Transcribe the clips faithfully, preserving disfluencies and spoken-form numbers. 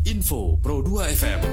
Info Pro dua F M.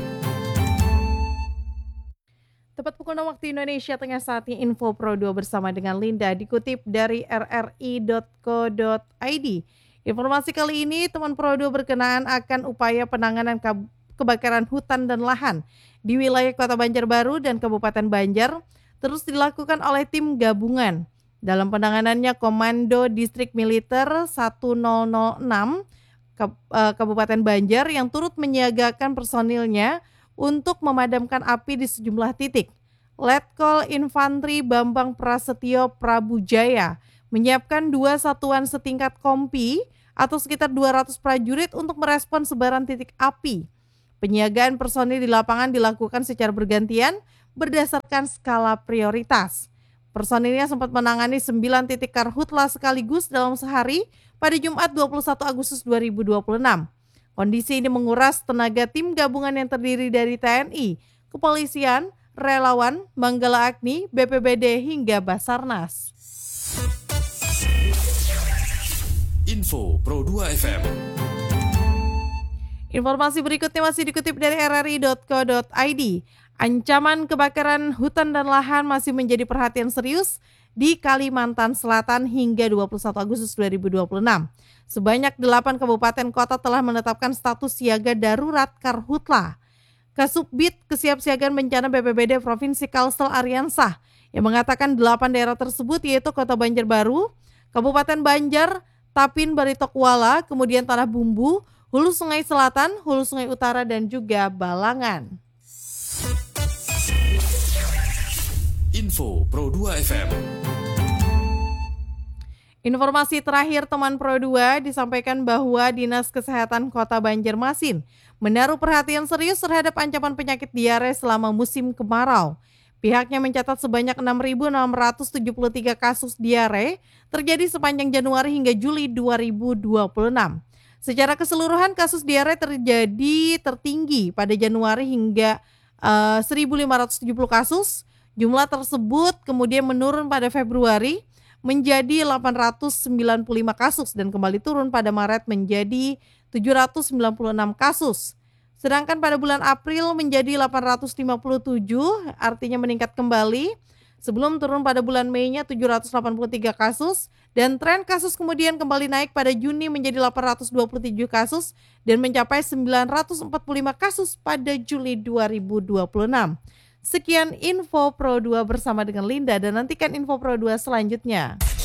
Tepat pukul enam waktu Indonesia Tengah, saatnya Info Pro dua bersama dengan Linda, dikutip dari r r i dot co dot i d. Informasi kali ini teman Pro dua berkenaan akan upaya penanganan kebakaran hutan dan lahan di wilayah Kota Banjarbaru dan Kabupaten Banjar terus dilakukan oleh tim gabungan. Dalam penanganannya, Komando Distrik Militer satu nol nol enam Kabupaten Banjar yang turut menyiagakan personilnya untuk memadamkan api di sejumlah titik. Letkol Infantri Bambang Prasetyo Prabujaya menyiapkan dua satuan setingkat kompi atau sekitar dua ratus prajurit untuk merespon sebaran titik api. Penyiagaan personil di lapangan dilakukan secara bergantian berdasarkan skala prioritas. Personilnya sempat menangani sembilan titik karhutla sekaligus dalam sehari pada Jumat dua puluh satu Agustus dua ribu dua puluh enam. Kondisi ini menguras tenaga tim gabungan yang terdiri dari T N I, Kepolisian, relawan, Manggala Agni, B P B D hingga Basarnas. Info Pro dua F M. Informasi berikutnya masih dikutip dari r r i dot co dot i d. Ancaman kebakaran hutan dan lahan masih menjadi perhatian serius di Kalimantan Selatan hingga dua puluh satu Agustus dua ribu dua puluh enam. Sebanyak delapan kabupaten kota telah menetapkan status siaga darurat karhutla. Kasubdit Kesiapsiagaan Bencana B P B D Provinsi Kalsel Ariansah yang mengatakan delapan daerah tersebut yaitu Kota Banjarbaru, Kabupaten Banjar, Tapin Baritokuala, kemudian Tanah Bumbu, Hulu Sungai Selatan, Hulu Sungai Utara, dan juga Balangan. Info Pro dua F M. Informasi terakhir teman Pro dua disampaikan bahwa Dinas Kesehatan Kota Banjarmasin menaruh perhatian serius terhadap ancaman penyakit diare selama musim kemarau. Pihaknya mencatat sebanyak enam ribu enam ratus tujuh puluh tiga kasus diare terjadi sepanjang Januari hingga Juli dua ribu dua puluh enam. Secara keseluruhan kasus diare terjadi tertinggi pada Januari hingga uh, seribu lima ratus tujuh puluh kasus. Jumlah tersebut kemudian menurun pada Februari menjadi delapan ratus sembilan puluh lima kasus dan kembali turun pada Maret menjadi tujuh ratus sembilan puluh enam kasus. Sedangkan pada bulan April menjadi delapan ratus lima puluh tujuh, artinya meningkat kembali. Sebelum turun pada bulan Mei-nya tujuh ratus delapan puluh tiga kasus dan tren kasus kemudian kembali naik pada Juni menjadi delapan ratus dua puluh tujuh kasus dan mencapai sembilan ratus empat puluh lima kasus pada Juli dua ribu dua puluh enam. Sekian Info Pro dua bersama dengan Linda dan nantikan Info Pro dua selanjutnya.